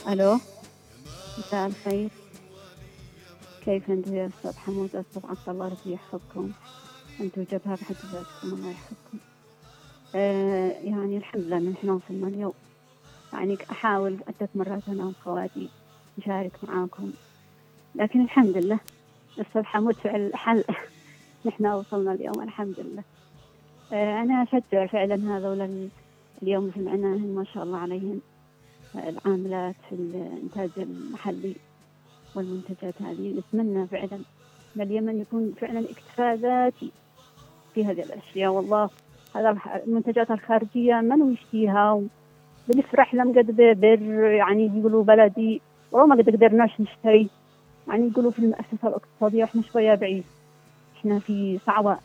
ألو، مساء الخير. كيف أنت يا أستاذ حمود؟ أستاذ عبد الله، ربي يحفظكم. أنتم جبهة بحد ذاتكم، الله يحفظكم. يعني الحمد لله إن إحنا وصلنا اليوم. يعني أحاول عدة مرات أنا وأخواتي نشارك معاكم، لكن الحمد لله أستاذ حمود فعل حل. نحن وصلنا اليوم الحمد لله. أنا أشجع فعلا هذول اليوم سمعناهم ما شاء الله عليهم، العاملات في الإنتاج المحلي والمنتجات هذه. نتمنى فعلا أن اليمن يكون فعلا اكتفاء ذاتي في هذه الأشياء. والله هذا المنتجات الخارجية من يشتيها، بنفرح لما قد ببر يعني يقولوا بلدي، والله ما قد قدرناش نشتري. يعني يقولوا في المؤسسة الاقتصادية احنا شوية بعيد، احنا في صعوة،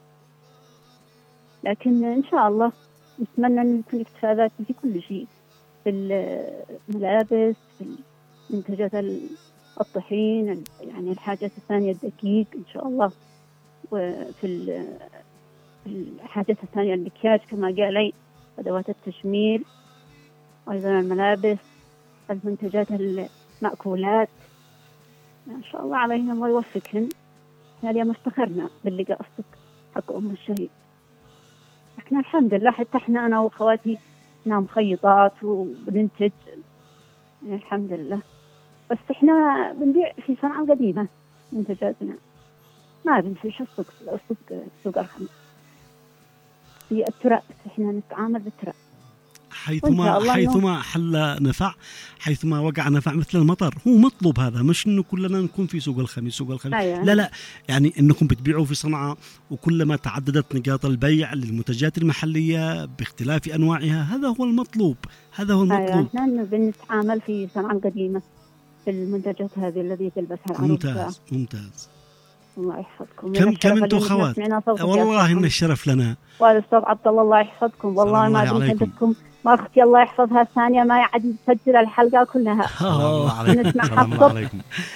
لكن إن شاء الله نتمنى أن يكون اكتفاء ذاتي في كل شيء، في الملابس، في منتجات الطحين، يعني الحاجات الثانية الدقيق إن شاء الله، وفي الحاجات الثانية المكياج كما قال لي، أدوات التجميل، أيضا الملابس، المنتجات المأكولات. ما شاء الله عليهم ويوفقهم. احنا اليوم افتخرنا باللقاء الصدق حق أم الشهيد. احنا الحمد لله حتى احنا أنا وأخواتي احنا مخيطات وبننتج الحمد لله، بس احنا بنبيع في صنعاء قديمة منتجاتنا، ما بنفيش السوق الخمس في التراث، احنا نتعامل بالتراث. حيثما حل نفع، حيثما وقع نفع مثل المطر. هو مطلوب هذا، مش انه كلنا نكون في سوق الخميس. لا يعني انكم بتبيعوا في صنعاء، وكلما تعددت نقاط البيع للمنتجات المحلية باختلاف انواعها، هذا هو المطلوب. احنا بنتعامل في صنعاء القديمة في المنتجات هذه الذي تلبسها العروسة. ممتاز. الله يحفظكم. كم انتم اخوات؟ والله ان الشرف لنا. والأستاذ عبد الله الله يحفظكم. والله ما بنحبكم. ما أختي الله يحفظها الثانية ما يعد تسجل الحلقة كلها. السلام عليكم.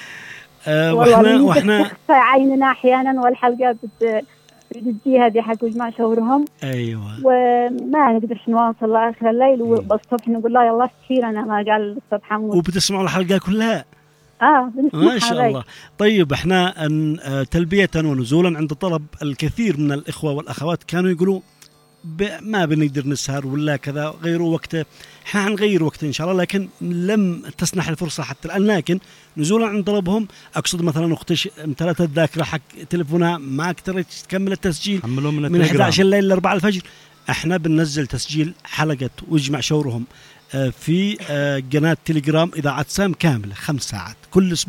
وإحنا عيننا أحيانا والحلقة بتجي هذه حق مع شورهم. أيوة. وما نقدرش نواصل لآخر الليل، وبالصبح نقول لا يلا استشيرنا ما قال الأستاذ حمود. وبتسمعوا الحلقة كلها؟ ما شاء الله. طيب احنا تلبية ونزولا عند طلب الكثير من الإخوة والأخوات كانوا يقولوا ما بنقدر نسهر ولا كذا، غيروا وقته. احنا هنغير وقته إن شاء الله، لكن لم تسنح الفرصة حتى الآن. لكن نزولا عند طلبهم، أقصد مثلا أختش امتلت الذاكرة حق تلفونها ما قدرت تكمل التسجيل من 11 الليل ل 4 الفجر، احنا بننزل تسجيل حلقة واجمع شورهم في قناة تليجرام إذاعة سام كاملة 5 ساعات كل أسبوع.